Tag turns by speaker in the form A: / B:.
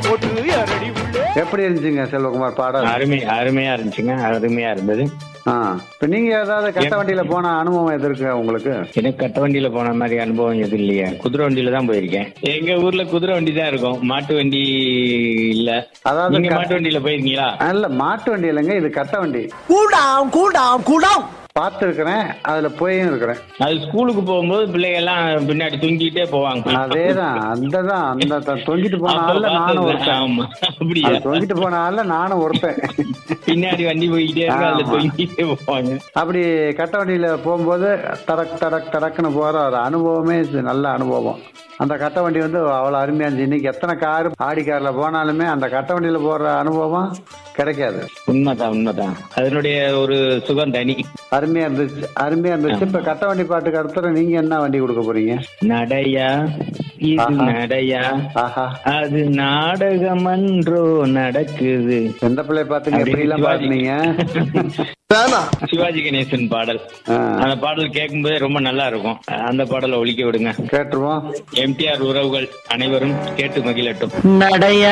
A: எப்படி இருந்துச்சுங்க செல்வகுமார் பாடல்?
B: அருமையா இருந்துச்சுங்க, அருமையா இருந்தது.
A: இப்ப நீங்க ஏதாவது கட்ட வண்டியில போன அனுபவம் எது இருக்கு உங்களுக்கு?
B: எனக்கு கட்ட வண்டியில போன மாதிரி அனுபவம் எதுவும் இல்லையா. குதிரை வண்டியில தான் போயிருக்கேன். எங்க ஊர்ல குதிரை வண்டி தான் இருக்கும், மாட்டு வண்டி இல்ல.
A: அதாவது
B: நீங்க மாட்டு வண்டியில போயிருக்கீங்களா?
A: இல்ல, மாட்டு வண்டி இல்லைங்க, இது கட்ட வண்டி. பார்த்திருக்கிறேன், அதுல போயும் இருக்கிறேன்.
B: அது ஸ்கூலுக்கு போகும்போது பிள்ளைங்க எல்லாம் பின்னாடி தொங்கிட்டே போவாங்க.
A: அதேதான், அந்த தொங்கிட்டு போன ஆள்ல நானும் ஒருத்தன்.
B: அப்படியா?
A: தொங்கிட்டு போன ஆள்ல நானும் ஒருத்தன்.
B: பின்னாடி வண்டி போய்கிட்டே இருக்கு, அதுல தொங்கிட்டே போவாங்க.
A: அப்படி கட்ட வண்டியில போகும்போது தடக் தடக் தடக்குன்னு போற ஒரு அனுபவமே நல்ல அனுபவம். அந்த கட்ட வண்டி வந்து அவ்வளவு அருமையா இருந்துச்சு. இன்னைக்கு எத்தனை காரு ஆடி கார்ல போனாலுமே அந்த கட்ட வண்டியில போற அனுபவம் கிடைக்காது.
B: உண்மைதான். அதனுடைய ஒரு சுகம் தனி.
A: அருமையா இருந்துச்சு. இப்ப கட்ட வண்டி பாட்டுக்கு அடுத்த நீங்க என்ன வண்டி கொடுக்க போறீங்க?
B: நடையா இது நடையா, அது நாடகம் அன்றோ நடக்குது.
A: எந்த பிள்ளை பாத்துங்க எப்படி எல்லாம் பாத்துனீங்க?
B: சிவாஜி கணேசன் பாடல். அந்த பாடல் கேட்கும்போது ரொம்ப நல்லா இருக்கும். அந்த பாடலை ஒலிக்க விடுங்க,
A: கேட்டுருவோம்.
B: எம்டிஆர் உறவுகள் அனைவரும் கேட்டு மகிழட்டும்.
C: நடையா